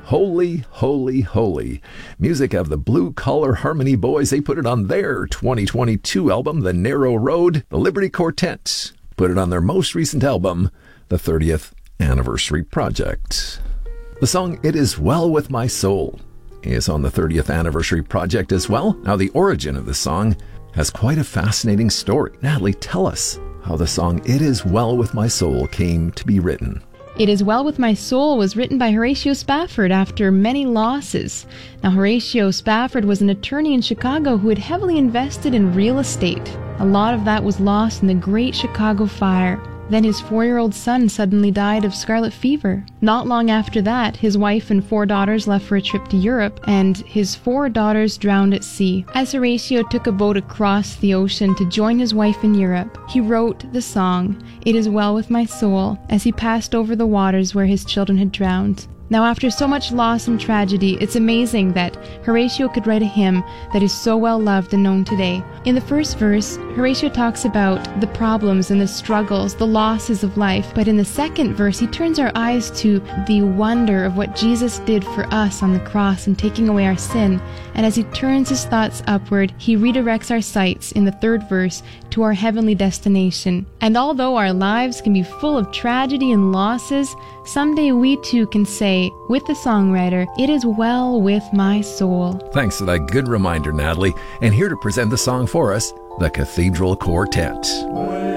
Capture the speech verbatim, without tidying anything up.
Holy, Holy, Holy. Music of the Blue Collar Harmony Boys. They put it on their twenty twenty-two album, The Narrow Road. The Liberty Quartet put it on their most recent album, The thirtieth Anniversary Project. The song It Is Well With My Soul is on the thirtieth Anniversary Project as well. Now, the origin of the song has quite a fascinating story. Natalie, tell us how the song It Is Well With My Soul came to be written. It Is Well With My Soul was written by Horatio Spafford after many losses. Now, Horatio Spafford was an attorney in Chicago who had heavily invested in real estate. A lot of that was lost in the Great Chicago Fire. Then his four-year-old son suddenly died of scarlet fever. Not long after that, his wife and four daughters left for a trip to Europe, and his four daughters drowned at sea. As Horatio took a boat across the ocean to join his wife in Europe, he wrote the song, It Is Well With My Soul, as he passed over the waters where his children had drowned. Now, after so much loss and tragedy, it's amazing that Horatio could write a hymn that is so well loved and known today. In the first verse, Horatio talks about the problems and the struggles, the losses of life, but in the second verse, he turns our eyes to the wonder of what Jesus did for us on the cross in taking away our sin. And as he turns his thoughts upward, he redirects our sights in the third verse to our heavenly destination. And although our lives can be full of tragedy and losses, someday we too can say, with the songwriter, it is well with my soul. Thanks for that good reminder, Natalie. And here to present the song for us, the Cathedral Quartet.